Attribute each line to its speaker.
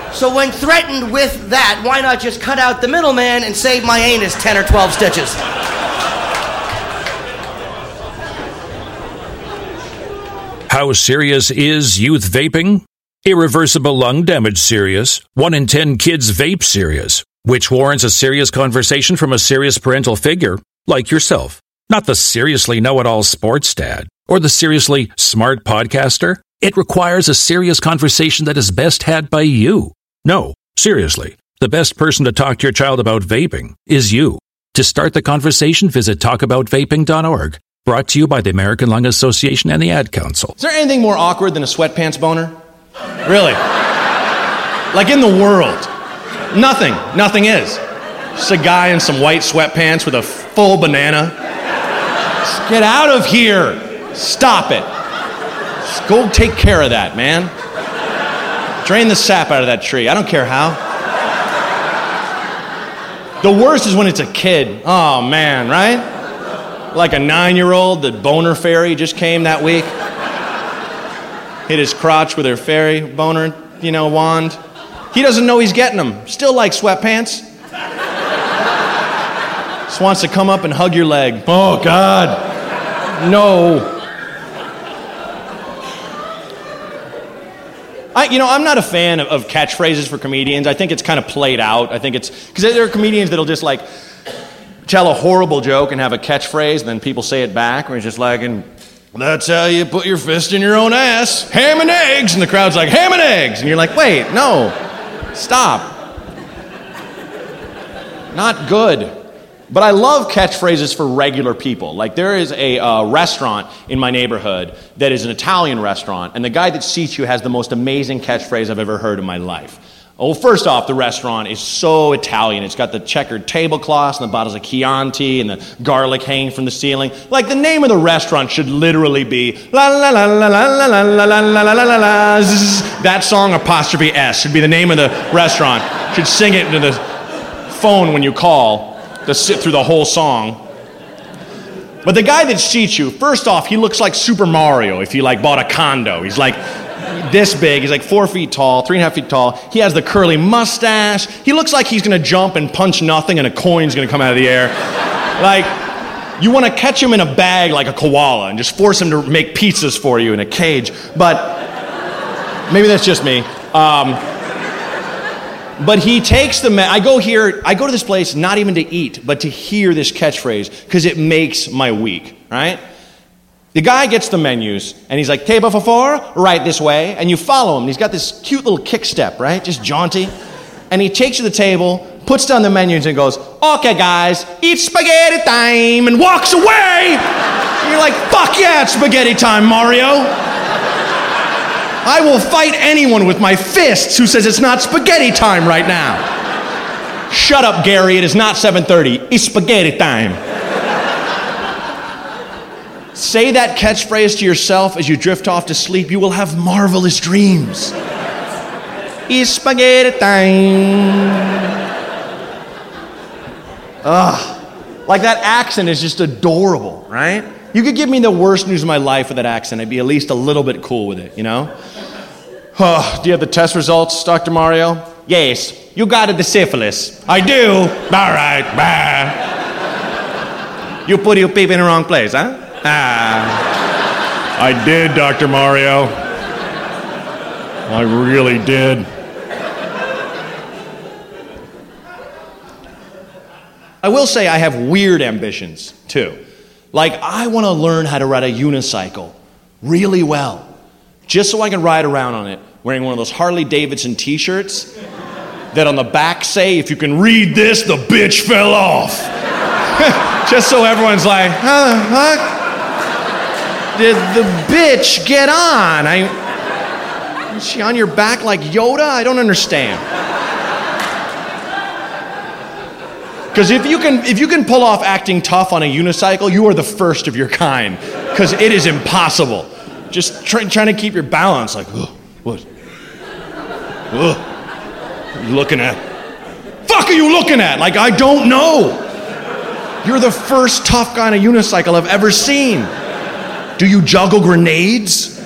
Speaker 1: So when threatened with that, why not just cut out the middleman and save my anus 10 or 12 stitches?
Speaker 2: How serious is youth vaping? Irreversible lung damage serious. 1 in 10 kids vape serious, which warrants a serious conversation from a serious parental figure, like yourself. Not the seriously know-it-all sports dad, or the seriously smart podcaster. It requires a serious conversation that is best had by you. No, seriously, the best person to talk to your child about vaping is you. To start the conversation, visit talkaboutvaping.org. Brought to you by the American Lung Association and the Ad Council.
Speaker 3: Is there anything more awkward than a sweatpants boner? Really? Like in the world? Nothing is. Just a guy in some white sweatpants with a full banana. Just get out of here. Stop it. Just go take care of that, man. Drain the sap out of that tree. I don't care how. The worst is when it's a kid. Oh, man, right? Like a 9-year-old, the boner fairy just came that week. Hit his crotch with her fairy boner, wand. He doesn't know he's getting them. Still like sweatpants. Just wants to come up and hug your leg. Oh, God. No. I'm not a fan of catchphrases for comedians. I think it's kind of played out. I think it's... Because there are comedians that'll just, tell a horrible joke and have a catchphrase, and then people say it back, where it's just and that's how you put your fist in your own ass. Ham and eggs. And the crowd's like, ham and eggs. And you're like, wait, no. Stop. Not good. But I love catchphrases for regular people. There is a restaurant in my neighborhood that is an Italian restaurant, and the guy that seats you has the most amazing catchphrase I've ever heard in my life. Well, first off, the restaurant is so Italian. It's got the checkered tablecloths and the bottles of Chianti and the garlic hanging from the ceiling. The name of the restaurant should literally be la la la la la la la la la la la la la. That song apostrophe S should be the name of the restaurant. Should sing it into the phone when you call to sit through the whole song. But the guy that seats you, first off, he looks like Super Mario if you bought a condo. He's this big. He's 4 feet tall, 3.5 feet tall. He has the curly mustache. He looks like he's going to jump and punch nothing and a coin's going to come out of the air. You want to catch him in a bag like a koala and just force him to make pizzas for you in a cage. But maybe that's just me. But he takes I go to this place not even to eat, but to hear this catchphrase because it makes my week, right? The guy gets the menus, and he's like, table for 4, right this way, and you follow him. He's got this cute little kick step, right? Just jaunty. And he takes you to the table, puts down the menus, and goes, okay, guys, it's spaghetti time, and walks away! And you're like, fuck yeah, it's spaghetti time, Mario! I will fight anyone with my fists who says it's not spaghetti time right now. Shut up, Gary, it is not 7:30, it's spaghetti time. Say that catchphrase to yourself as you drift off to sleep. You will have marvelous dreams. It's spaghetti time. That accent is just adorable, right? You could give me the worst news of my life with that accent. I'd be at least a little bit cool with it, do you have the test results, Dr. Mario? Yes. You got the syphilis. I do. All right. Bye. You put your peep in the wrong place, huh? I did, Dr. Mario. I really did. I will say I have weird ambitions, too. I want to learn how to ride a unicycle really well, just so I can ride around on it wearing one of those Harley Davidson t-shirts that on the back say, if you can read this, the bitch fell off. Just so everyone's like, huh? Did the bitch get on? Is she on your back like Yoda? I don't understand. Because if you can pull off acting tough on a unicycle, you are the first of your kind. Because it is impossible. Just trying to keep your balance. What? What are you looking at? Fuck are you looking at? I don't know. You're the first tough guy on a unicycle I've ever seen. Do you juggle grenades?